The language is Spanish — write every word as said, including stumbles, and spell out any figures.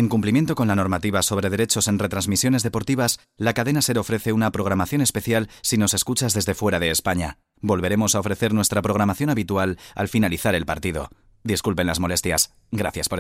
En cumplimiento con la normativa sobre derechos en retransmisiones deportivas, la cadena SER ofrece una programación especial si nos escuchas desde fuera de España. Volveremos a ofrecer nuestra programación habitual al finalizar el partido. Disculpen las molestias. Gracias por